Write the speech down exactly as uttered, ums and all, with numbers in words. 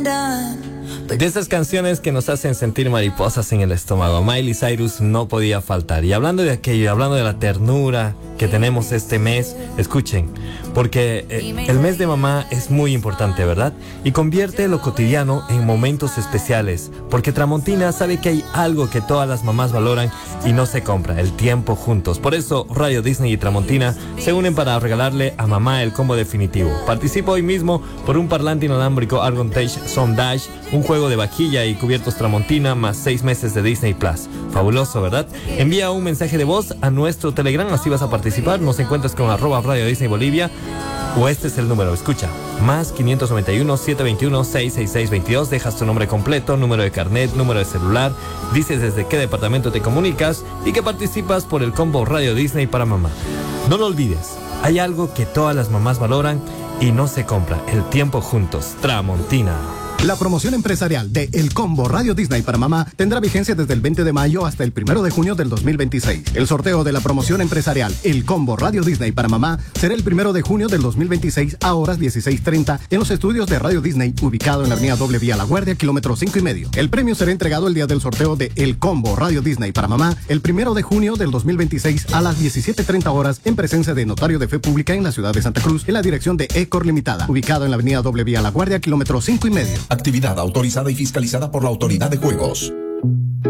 De esas canciones que nos hacen sentir mariposas en el estómago, Miley Cyrus no podía faltar. Y hablando de aquello, hablando de la ternura que tenemos este mes, escuchen, porque eh, el mes de mamá es muy importante, ¿verdad? Y convierte lo cotidiano en momentos especiales, porque Tramontina sabe que hay algo que todas las mamás valoran y no se compra: el tiempo juntos. Por eso Radio Disney y Tramontina se unen para regalarle a mamá el combo definitivo. Participa hoy mismo por un parlante inalámbrico Argontage Sound Dash, un juego de vajilla y cubiertos Tramontina, más seis meses de Disney Plus. Fabuloso, ¿verdad? Envía un mensaje de voz a nuestro Telegram, así vas a participar. Nos encuentras con arroba Radio Disney Bolivia, o este es el número, escucha, más quinientos noventa y uno, setecientos veintiuno, seiscientos sesenta y seis veintidós. Dejas tu nombre completo, número de carnet, número de celular, dices desde qué departamento te comunicas y que participas por el combo Radio Disney para mamá. No lo olvides, hay algo que todas las mamás valoran y no se compra: el tiempo juntos. Tramontina. La promoción empresarial de El Combo Radio Disney para Mamá tendrá vigencia desde el veinte de mayo hasta el primero de junio del dos mil veintiséis. El sorteo de la promoción empresarial El Combo Radio Disney para Mamá será el primero de junio del dos mil veintiséis a horas dieciséis treinta en los estudios de Radio Disney, ubicado en la avenida Doble Vía La Guardia, kilómetro cinco y medio. El premio será entregado el día del sorteo de El Combo Radio Disney para Mamá el primero de junio del dos mil veintiséis a las diecisiete treinta horas en presencia de Notario de Fe Pública en la ciudad de Santa Cruz, en la dirección de Ecor Limitada, ubicado en la avenida Doble Vía La Guardia, kilómetro cinco y medio. Actividad autorizada y fiscalizada por la Autoridad de Juegos.